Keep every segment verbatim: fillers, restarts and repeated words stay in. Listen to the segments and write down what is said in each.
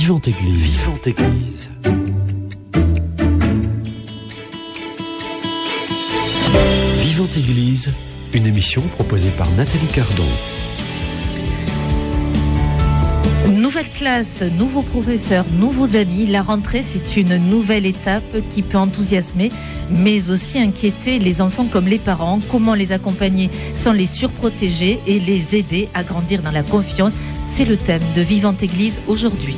Vivante Église. Vivante Église. Vivante Église, une émission proposée par Nathalie Cardon. Nouvelle classe, nouveaux professeurs, nouveaux amis. La rentrée, c'est une nouvelle étape qui peut enthousiasmer, mais aussi inquiéter les enfants comme les parents. Comment les accompagner sans les surprotéger et les aider à grandir dans la confiance? C'est le thème de Vivante Église aujourd'hui.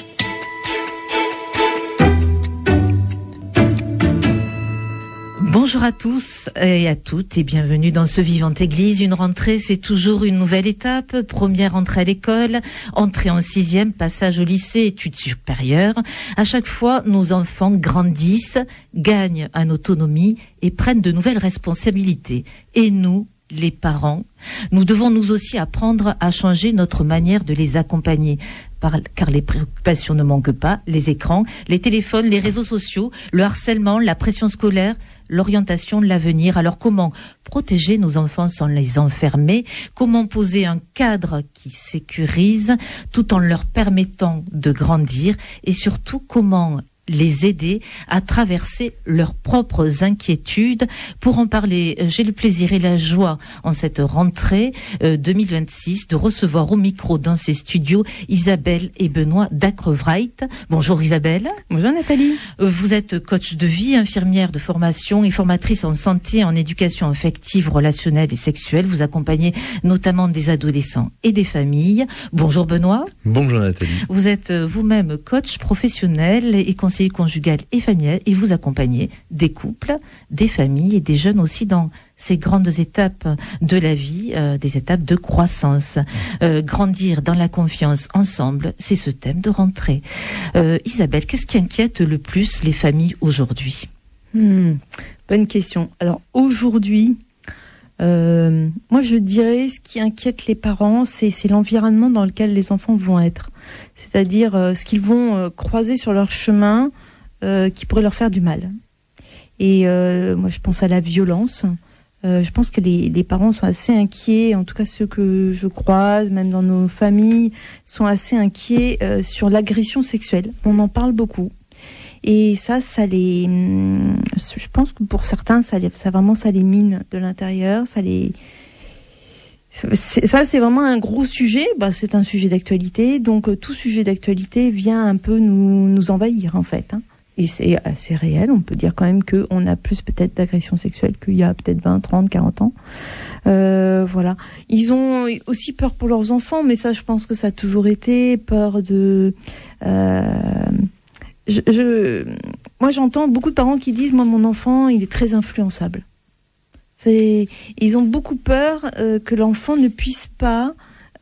Bonjour à tous et à toutes et bienvenue dans ce Vivante Église. Une rentrée, c'est toujours une nouvelle étape. Première entrée à l'école, entrée en sixième, passage au lycée, études supérieures. À chaque fois, nos enfants grandissent, gagnent en autonomie et prennent de nouvelles responsabilités. Et nous, les parents, nous devons nous aussi apprendre à changer notre manière de les accompagner. Car les préoccupations ne manquent pas, les écrans, les téléphones, les réseaux sociaux, le harcèlement, la pression scolaire, l'orientation de l'avenir. Alors comment protéger nos enfants sans les enfermer? Comment poser un cadre qui sécurise tout en leur permettant de grandir? Et surtout, comment les aider à traverser leurs propres inquiétudes? Pour en parler, j'ai le plaisir et la joie en cette rentrée euh, deux mille vingt-six de recevoir au micro dans ces studios Isabelle et Benoît Dacrevright. Bonjour Isabelle. Bonjour Nathalie. Euh, vous êtes coach de vie, infirmière de formation et formatrice en santé et en éducation affective, relationnelle et sexuelle. Vous accompagnez notamment des adolescents et des familles. Bonjour Benoît. Bonjour Nathalie. Vous êtes euh, vous-même coach professionnel et conseiller conjugal et familial et vous accompagnez des couples, des familles et des jeunes aussi dans ces grandes étapes de la vie, euh, des étapes de croissance. Euh, grandir dans la confiance ensemble, c'est ce thème de rentrée. Euh, Isabelle, qu'est-ce qui inquiète le plus les familles aujourd'hui? hmm, Bonne question. Alors aujourd'hui, euh, moi je dirais ce qui inquiète les parents, c'est, c'est l'environnement dans lequel les enfants vont être. C'est-à-dire euh, ce qu'ils vont euh, croiser sur leur chemin euh, qui pourrait leur faire du mal. Et euh, moi, je pense à la violence. Euh, je pense que les, les parents sont assez inquiets, en tout cas ceux que je croise, même dans nos familles, sont assez inquiets euh, sur l'agression sexuelle. On en parle beaucoup. Et ça, ça les... Je pense que pour certains, ça, les, ça vraiment, ça les mine de l'intérieur, ça les... C'est, ça, c'est vraiment un gros sujet. Bah, c'est un sujet d'actualité. Donc, euh, tout sujet d'actualité vient un peu nous, nous envahir, en fait. Hein. Et c'est assez réel. On peut dire quand même qu'on a plus peut-être d'agression sexuelle qu'il y a peut-être vingt, trente, quarante ans. Euh, voilà. Ils ont aussi peur pour leurs enfants, mais ça, je pense que ça a toujours été peur de... Euh, je, je, moi, j'entends beaucoup de parents qui disent « Moi, mon enfant, il est très influençable. » C'est, ils ont beaucoup peur euh, que l'enfant ne puisse pas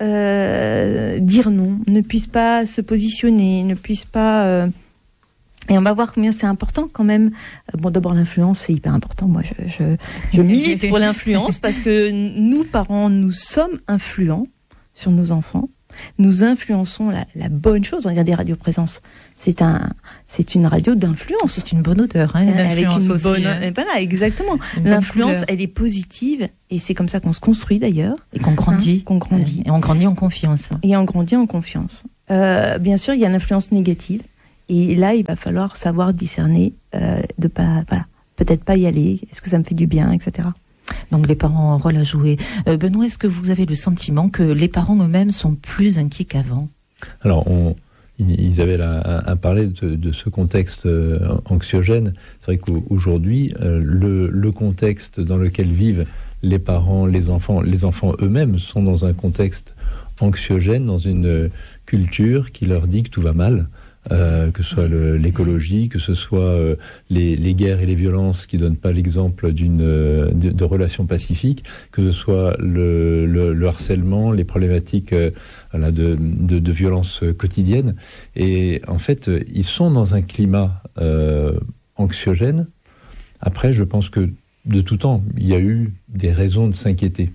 euh, dire non, ne puisse pas se positionner, ne puisse pas... Euh... Et on va voir combien c'est important quand même. Bon, d'abord, l'influence, c'est hyper important. Moi, je, je, je milite pour l'influence parce que nous, parents, nous sommes influents sur nos enfants. Nous influençons la, la bonne chose. Regardez Radio Présence. C'est un, c'est une radio d'influence. C'est une bonne odeur, hein, avec une aussi, bonne, hein. Voilà, exactement. L'influence, elle est positive et c'est comme ça qu'on se construit d'ailleurs. Et qu'on grandit. Hein, qu'on grandit. Et on grandit en confiance. Et on grandit en confiance. Euh, bien sûr, il y a l'influence négative. Et là, il va falloir savoir discerner, euh, de pas, voilà, peut-être pas y aller. Est-ce que ça me fait du bien, et cetera. Donc les parents ont un rôle à jouer. Euh, Benoît, est-ce que vous avez le sentiment que les parents eux-mêmes sont plus inquiets qu'avant? Alors, on, Isabelle a, a parlé de, de ce contexte euh, anxiogène. C'est vrai qu'aujourd'hui, euh, le, le contexte dans lequel vivent les parents, les enfants, les enfants eux-mêmes sont dans un contexte anxiogène, dans une culture qui leur dit que tout va mal. Euh, que ce soit le, l'écologie, que ce soit euh, les, les guerres et les violences qui donnent pas l'exemple d'une euh, de, de relations pacifiques, que ce soit le, le, le harcèlement, les problématiques euh, voilà, de, de, de violences quotidiennes. Et en fait, ils sont dans un climat euh, anxiogène. Après, je pense que de tout temps, il y a eu des raisons de s'inquiéter.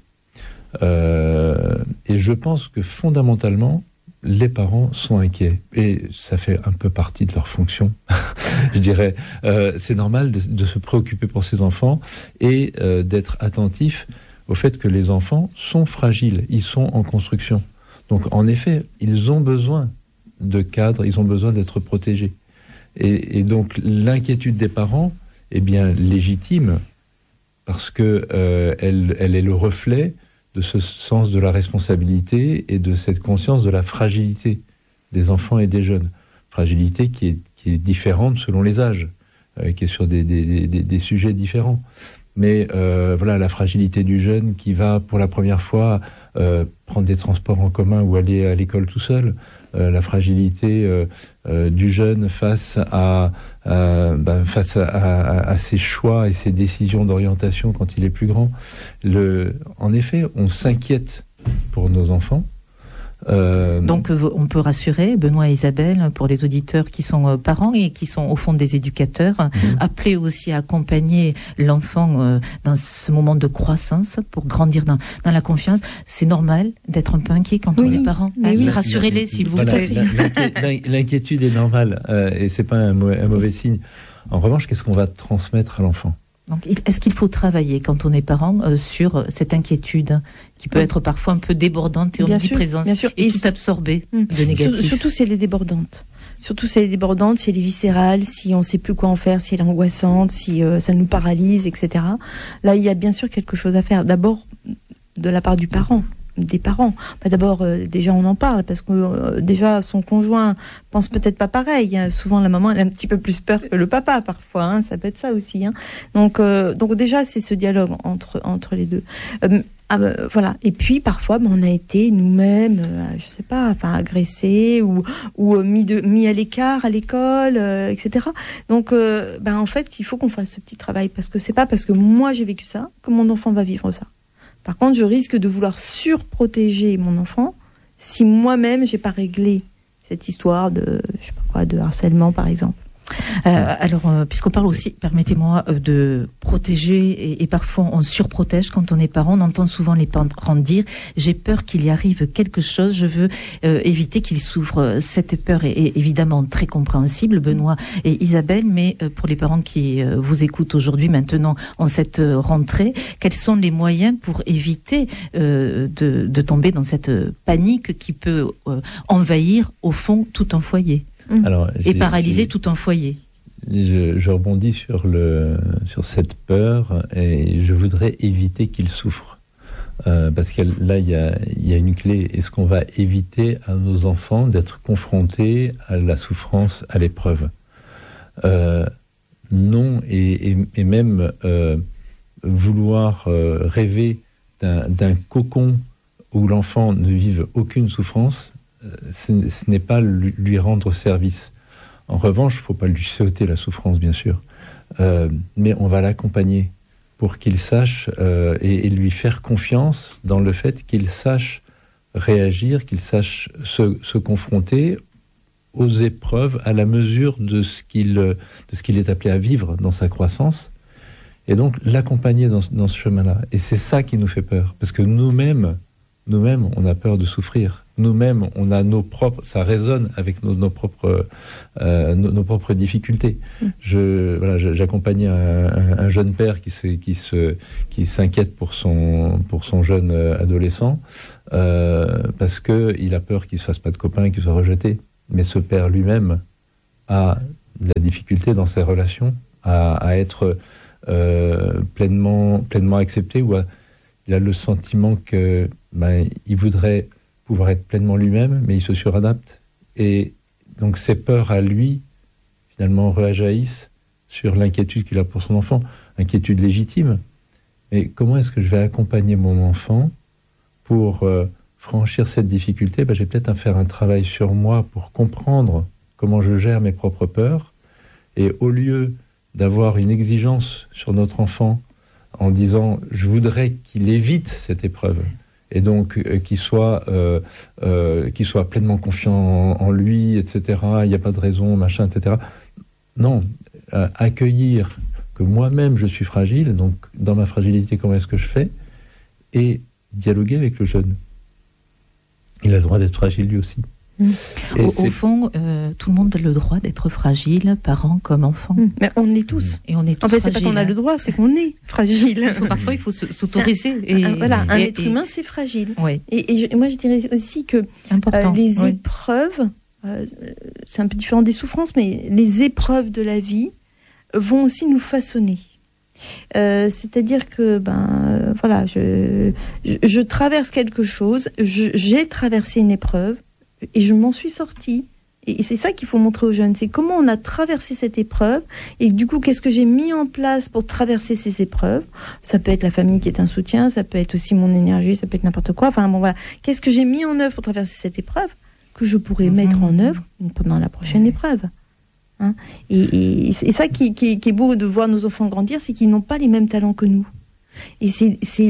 Euh, et je pense que fondamentalement, les parents sont inquiets et ça fait un peu partie de leur fonction. Je dirais, euh, c'est normal de, de se préoccuper pour ses enfants et euh, d'être attentif au fait que les enfants sont fragiles, ils sont en construction. Donc en effet, ils ont besoin de cadre, ils ont besoin d'être protégés. Et, et donc l'inquiétude des parents est bien légitime parce que euh, elle, elle est le reflet de ce sens de la responsabilité et de cette conscience de la fragilité des enfants et des jeunes. Fragilité qui est, qui est différente selon les âges, euh, qui est sur des, des, des, des sujets différents. Mais euh, voilà, la fragilité du jeune qui va pour la première fois euh, prendre des transports en commun ou aller à l'école tout seul, euh, la fragilité euh, euh, du jeune face à, à ben, face à, à, à ses choix et ses décisions d'orientation quand il est plus grand. Le, en effet, on s'inquiète pour nos enfants. Euh, Donc on peut rassurer Benoît et Isabelle pour les auditeurs qui sont parents et qui sont au fond des éducateurs, mmh. appeler aussi à accompagner l'enfant dans ce moment de croissance pour grandir dans, dans la confiance. C'est normal d'être un peu inquiet quand oui. on est parent. Ah, oui. Rassurez-les s'il vous plaît. Voilà, l'inquiétude est normale euh, et c'est pas un mauvais, un mauvais signe. En revanche, qu'est-ce qu'on va transmettre à l'enfant ? Donc, est-ce qu'il faut travailler, quand on est parent, euh, sur cette inquiétude qui peut oui. être parfois un peu débordante et omniprésente et, et tout absorbée mmh. de négatif? Surtout si elle est débordante. Surtout si elle est débordante, si elle est viscérale, si on ne sait plus quoi en faire, si elle est angoissante, si euh, ça nous paralyse, et cetera. Là, il y a bien sûr quelque chose à faire. D'abord, de la part du parent. Des parents. Bah d'abord, euh, déjà, on en parle parce que euh, déjà, son conjoint pense peut-être pas pareil. Hein. Souvent, la maman, elle a un petit peu plus peur que le papa, parfois. Hein. Ça peut être ça aussi. Hein. Donc, euh, donc déjà, c'est ce dialogue entre entre les deux. Euh, ah, bah, voilà. Et puis, parfois, bah, on a été nous-mêmes, euh, je sais pas, enfin, agressés ou ou euh, mis de mis à l'écart à l'école, euh, et cetera. Donc, euh, bah, en fait, il faut qu'on fasse ce petit travail parce que c'est pas parce que moi j'ai vécu ça que mon enfant va vivre ça. Par contre, je risque de vouloir surprotéger mon enfant si moi-même j'ai pas réglé cette histoire de, je sais pas quoi, de harcèlement, par exemple. Euh, alors, euh, puisqu'on parle aussi, permettez-moi, euh, de protéger, et, et parfois on surprotège quand on est parent. On entend souvent les parents dire « j'ai peur qu'il y arrive quelque chose, je veux euh, éviter qu'il souffre ». Cette peur est, est évidemment très compréhensible, Benoît et Isabelle, mais euh, pour les parents qui euh, vous écoutent aujourd'hui, maintenant, en cette euh, rentrée, quels sont les moyens pour éviter euh, de, de tomber dans cette panique qui peut euh, envahir, au fond, tout un foyer ? Alors, et paralyser tout un foyer. Je, je rebondis sur, le, sur cette peur et je voudrais éviter qu'il souffre. Euh, parce que là, il y a, y a une clé. Est-ce qu'on va éviter à nos enfants d'être confrontés à la souffrance, à l'épreuve ? euh, Non, et, et, et même euh, vouloir euh, rêver d'un, d'un cocon où l'enfant ne vive aucune souffrance, Ce, ce n'est pas lui, lui rendre service. En revanche, il ne faut pas lui sauter la souffrance, bien sûr. Euh, mais on va l'accompagner pour qu'il sache euh, et, et lui faire confiance dans le fait qu'il sache réagir, qu'il sache se, se confronter aux épreuves à la mesure de ce qu'il, de ce qu'il est appelé à vivre dans sa croissance. Et donc, l'accompagner dans, dans ce chemin-là. Et c'est ça qui nous fait peur. Parce que nous-mêmes, nous-mêmes, on a peur de souffrir. Nous-mêmes, on a nos propres, ça résonne avec nos, nos propres, euh, nos, nos propres difficultés. Mmh. Je, voilà, j'accompagnais un, un, un jeune père qui se, qui se, qui s'inquiète pour son, pour son jeune adolescent, euh, parce que il a peur qu'il se fasse pas de copains et qu'il soit rejeté. Mais ce père lui-même a de la difficulté dans ses relations à, à être euh, pleinement, pleinement accepté, ou à, il a le sentiment que, ben, il voudrait pouvoir être pleinement lui-même, mais il se suradapte. Et donc ses peurs à lui, finalement, rejaillissent sur l'inquiétude qu'il a pour son enfant. Inquiétude légitime. Mais comment est-ce que je vais accompagner mon enfant pour euh, franchir cette difficulté ? Ben, je vais peut-être à faire un travail sur moi pour comprendre comment je gère mes propres peurs. Et au lieu d'avoir une exigence sur notre enfant en disant « je voudrais qu'il évite cette épreuve », et donc euh, qu'il soit, euh, euh, qu'il soit pleinement confiant en, en lui, et cetera. Il n'y a pas de raison, machin, et cetera. Non, euh, accueillir que moi-même je suis fragile, donc dans ma fragilité, comment est-ce que je fais ? Et dialoguer avec le jeune. Il a le droit d'être fragile lui aussi. Mmh. Au, au fond, euh, tout le monde a le droit d'être fragile, parents comme enfants. Mmh. Mais on est tous. Et on est tous en fait, fragiles. C'est pas qu'on a le droit, c'est qu'on est fragile. Il faut, parfois, il faut s'autoriser. Un, et, un, voilà, un et, être et, humain, c'est fragile. Oui. Et, et, je, et moi, je dirais aussi que euh, les oui. épreuves euh, c'est un peu différent des souffrances, mais les épreuves de la vie vont aussi nous façonner. Euh, c'est-à-dire que ben euh, voilà, je, je, je traverse quelque chose, je, j'ai traversé une épreuve et je m'en suis sortie. Et c'est ça qu'il faut montrer aux jeunes, c'est comment on a traversé cette épreuve et du coup qu'est-ce que j'ai mis en place pour traverser ces épreuves. Ça peut être la famille qui est un soutien, ça peut être aussi mon énergie, ça peut être n'importe quoi. Enfin bon voilà, qu'est-ce que j'ai mis en œuvre pour traverser cette épreuve que je pourrais mmh. mettre en œuvre pendant la prochaine mmh. épreuve. Hein, et, et, et c'est ça qui, qui, qui est beau de voir nos enfants grandir, c'est qu'ils n'ont pas les mêmes talents que nous. Et c'est, c'est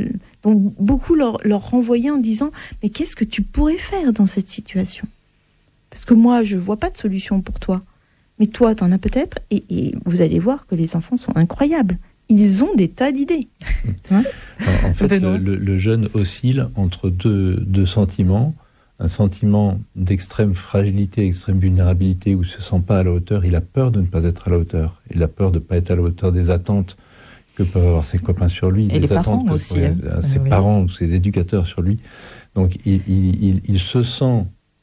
donc beaucoup leur, leur renvoyer en disant mais qu'est-ce que tu pourrais faire dans cette situation ? Parce que moi, je vois pas de solution pour toi. Mais toi, t'en as peut-être. Et, et vous allez voir que les enfants sont incroyables. Ils ont des tas d'idées. Hein en fait, le, le jeune oscille entre deux, deux sentiments. Un sentiment d'extrême fragilité, extrême vulnérabilité, où il ne se sent pas à la hauteur. Il a peur de ne pas être à la hauteur. Il a peur de ne pas être à la hauteur des attentes que peuvent avoir ses copains sur lui. Et des les attentes parents aussi. Hein. Ses oui. parents ou ses éducateurs sur lui. Donc, il, il, il, il se sent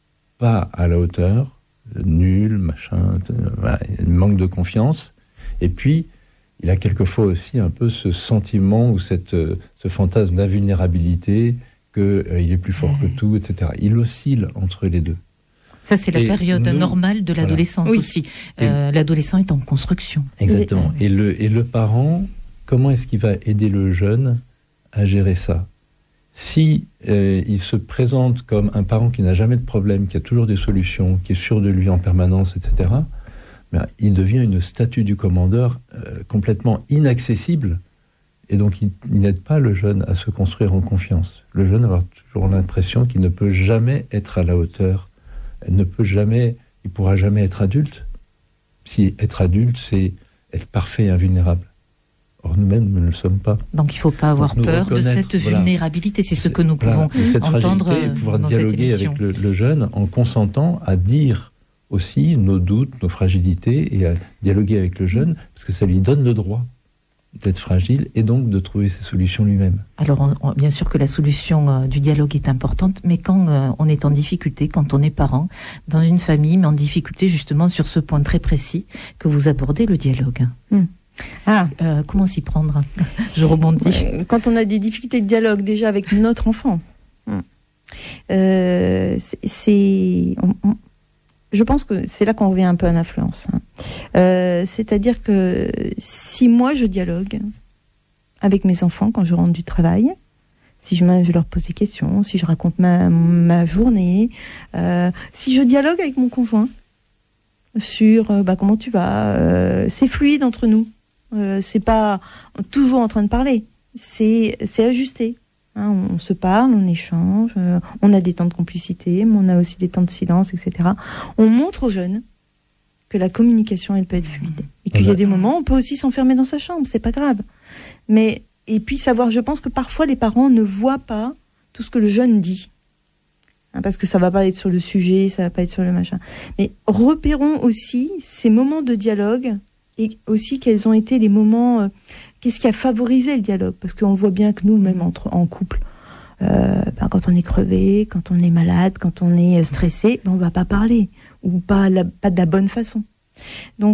pas à la hauteur, nul, machin, voilà, il manque de confiance. Et puis, il a quelquefois aussi un peu ce sentiment ou cette, ce fantasme d'invulnérabilité, qu'il euh, est plus fort mmh. que tout, et cetera. Il oscille entre les deux. Ça, c'est la et période nous, normale de l'adolescence voilà. aussi. Euh, l'adolescent est en construction. Exactement. Et le, et le parent, comment est-ce qu'il va aider le jeune à gérer ça ? Si euh, il se présente comme un parent qui n'a jamais de problème, qui a toujours des solutions, qui est sûr de lui en permanence, et cetera, ben, il devient une statue du commandeur euh, complètement inaccessible, et donc il, il n'aide pas le jeune à se construire en confiance. Le jeune va avoir toujours l'impression qu'il ne peut jamais être à la hauteur, il ne peut jamais, il pourra jamais être adulte. Si être adulte, c'est être parfait et invulnérable. Or, nous-mêmes, nous ne le sommes pas. Donc, il ne faut pas avoir peur de cette voilà, vulnérabilité. C'est ce que nous pouvons voilà, cette entendre fragilité, pouvoir dans dialoguer cette avec le, le jeune en consentant à dire aussi nos doutes, nos fragilités et à dialoguer avec le jeune parce que ça lui donne le droit d'être fragile et donc de trouver ses solutions lui-même. Alors, on, on, bien sûr que la solution euh, du dialogue est importante, mais quand euh, on est en difficulté, quand on est parent, dans une famille, mais en difficulté justement sur ce point très précis que vous abordez, le dialogue. Mmh. Ah, euh, comment s'y prendre ? Je rebondis. Quand on a des difficultés de dialogue déjà avec notre enfant, euh, c'est, c'est on, on, je pense que c'est là qu'on revient un peu à l'influence. Hein. Euh, c'est-à-dire que si moi je dialogue avec mes enfants quand je rentre du travail, si je, je leur pose des questions, si je raconte ma, ma journée, euh, si je dialogue avec mon conjoint sur euh, bah, comment tu vas, euh, c'est fluide entre nous. Euh, c'est pas toujours en train de parler, c'est, c'est ajusté. Hein, on, on se parle, on échange, euh, on a des temps de complicité, mais on a aussi des temps de silence, et cetera. On montre aux jeunes que la communication, elle peut être fluide. Et qu'il y a des moments, on peut aussi s'enfermer dans sa chambre, c'est pas grave. Mais, et puis savoir, je pense que parfois les parents ne voient pas tout ce que le jeune dit. Hein, parce que ça va pas être sur le sujet, ça va pas être sur le machin. Mais repérons aussi ces moments de dialogue et aussi quels ont été les moments, euh, qu'est-ce qui a favorisé le dialogue, parce qu'on voit bien que nous, même entre, en couple, euh, ben, quand on est crevé, quand on est malade, quand on est stressé, ben, on va pas parler, ou pas, la, pas de la bonne façon. Donc